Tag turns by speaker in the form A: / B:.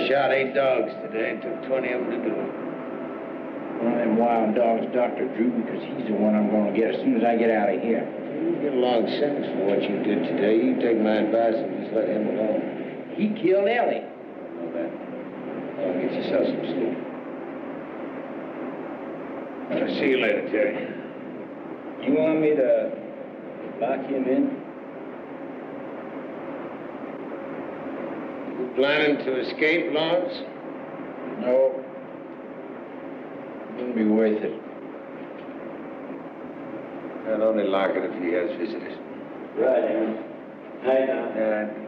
A: shot 8 dogs today. It took 20 of them to do it.
B: One of them wild dogs, Dr. Drew, because he's the one I'm going to get as soon as I get out of here.
A: You get a long sentence for what you did today. You take my advice and just let him alone.
B: He killed Ellie.
A: I know that. Well, get yourself some sleep. I'll see you later, Terry.
B: You want me to lock him in?
A: You planning to escape, Lawrence?
B: No. It wouldn't be worth it.
A: I'd only lock it if he has visitors.
B: Right, Aaron. Night now.
A: Yeah.